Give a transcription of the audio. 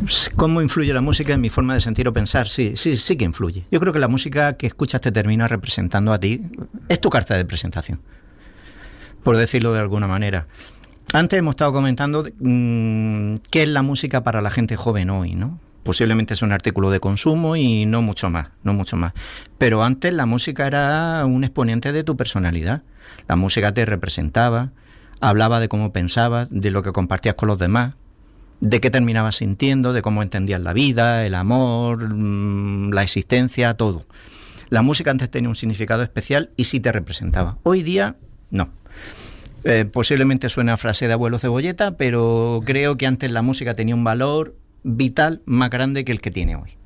¿Cómo influye la música en mi forma de sentir o pensar? Sí que influye. Yo creo que la música que escuchas te termina representando a ti. Es tu carta de presentación, por decirlo de alguna manera. Antes hemos estado comentando qué es la música para la gente joven hoy, ¿no? Posiblemente es un artículo de consumo y no mucho más. Pero antes la música era un exponente de tu personalidad. La música te representaba, hablaba de cómo pensabas, de lo que compartías con los demás, de qué terminabas sintiendo, de cómo entendías la vida, el amor, la existencia, todo. La música antes tenía un significado especial y sí te representaba. Hoy día, no. Posiblemente suene a frase de abuelo cebolleta, pero creo que antes la música tenía un valor vital más grande que el que tiene hoy.